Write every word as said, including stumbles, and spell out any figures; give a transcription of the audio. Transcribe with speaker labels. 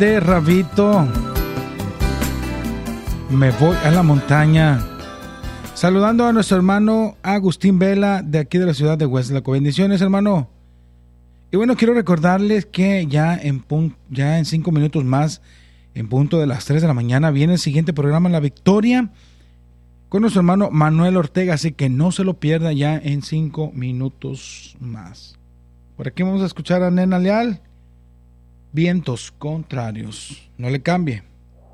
Speaker 1: Vete, Rabito. Me voy a la montaña. Saludando a nuestro hermano Agustín Vela de aquí de la ciudad de Hueslaco. Bendiciones, hermano. Y bueno, quiero recordarles que ya en, pun- ya en cinco minutos más, en punto de las tres de la mañana, viene el siguiente programa, La Victoria, con nuestro hermano Manuel Ortega. Así que no se lo pierda ya en cinco minutos más. Por aquí vamos a escuchar a Nena Leal. Vientos contrarios. No le cambie.